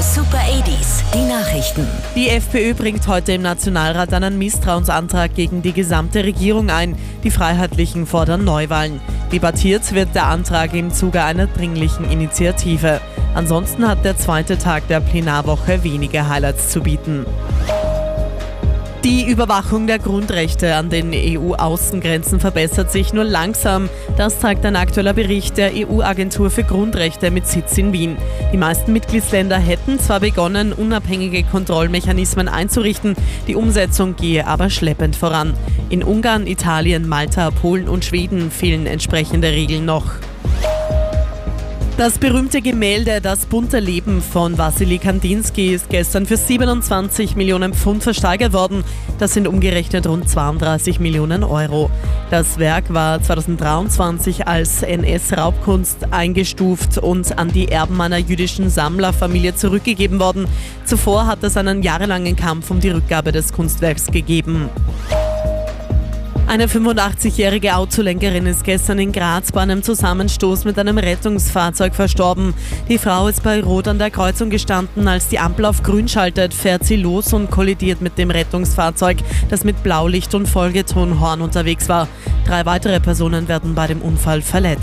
Super 80s, die Nachrichten. Die FPÖ bringt heute im Nationalrat einen Misstrauensantrag gegen die gesamte Regierung ein. Die Freiheitlichen fordern Neuwahlen. Debattiert wird der Antrag im Zuge einer dringlichen Initiative. Ansonsten hat der zweite Tag der Plenarwoche wenige Highlights zu bieten. Die Überwachung der Grundrechte an den EU-Außengrenzen verbessert sich nur langsam. Das zeigt ein aktueller Bericht der EU-Agentur für Grundrechte mit Sitz in Wien. Die meisten Mitgliedsländer hätten zwar begonnen, unabhängige Kontrollmechanismen einzurichten, die Umsetzung gehe aber schleppend voran. In Ungarn, Italien, Malta, Polen und Schweden fehlen entsprechende Regeln noch. Das berühmte Gemälde Das bunte Leben von Wassily Kandinsky ist gestern für 27 Millionen Pfund versteigert worden. Das sind umgerechnet rund 32 Millionen Euro. Das Werk war 2023 als NS-Raubkunst eingestuft und an die Erben einer jüdischen Sammlerfamilie zurückgegeben worden. Zuvor hat es einen jahrelangen Kampf um die Rückgabe des Kunstwerks gegeben. Eine 85-jährige Autolenkerin ist gestern in Graz bei einem Zusammenstoß mit einem Rettungsfahrzeug verstorben. Die Frau ist bei Rot an der Kreuzung gestanden. Als die Ampel auf Grün schaltet, fährt sie los und kollidiert mit dem Rettungsfahrzeug, das mit Blaulicht und Folgetonhorn unterwegs war. 3 weitere Personen werden bei dem Unfall verletzt.